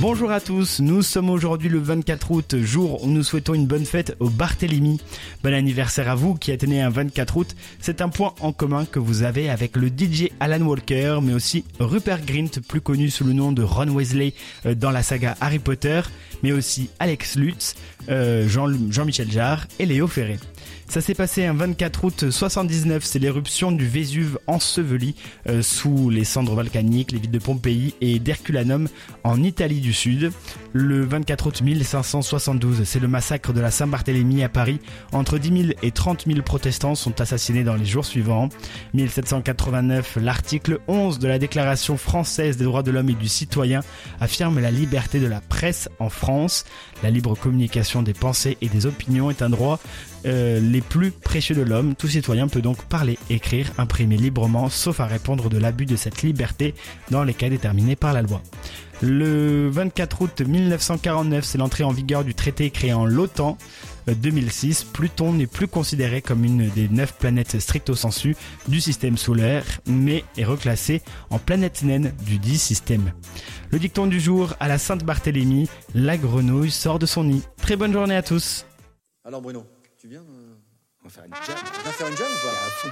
Bonjour à tous, nous sommes aujourd'hui le 24 août, jour où nous souhaitons une bonne fête au Barthélemy. Bon anniversaire à vous qui êtes né un 24 août. C'est un point en commun que vous avez avec le DJ Alan Walker, mais aussi Rupert Grint, plus connu sous le nom de Ron Weasley dans la saga Harry Potter, mais aussi Alex Lutz, Jean-Michel Jarre et Léo Ferré. Ça s'est passé un 24 août 79, c'est l'éruption du Vésuve enseveli sous les cendres volcaniques, les villes de Pompéi et d'Herculanum en Italie du Sud. Le 24 août 1572, c'est le massacre de la Saint-Barthélemy à Paris. Entre 10 000 et 30 000 protestants sont assassinés dans les jours suivants. 1789, l'article 11 de la Déclaration française des droits de l'homme et du citoyen affirme la liberté de la presse en France. La libre communication des pensées et des opinions est un droit les plus précieux de l'homme. Tout citoyen peut donc parler, écrire, imprimer librement, sauf à répondre de l'abus de cette liberté dans les cas déterminés par la loi. Le 24 août 1949, c'est l'entrée en vigueur du traité créant l'OTAN. 2006, Pluton n'est plus considéré comme une des 9 planètes stricto sensu du système solaire, mais est reclassé en planète naine du dit système. Le dicton du jour, à la Sainte-Barthélemy, la grenouille sort de son nid. Très bonne journée à tous. Alors Bruno, tu viens on va faire une jam. Tu viens faire une jam ou pas?